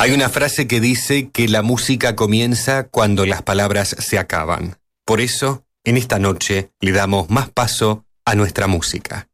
Hay una frase que dice que la música comienza cuando las palabras se acaban. Por eso, en esta noche le damos más paso a nuestra música.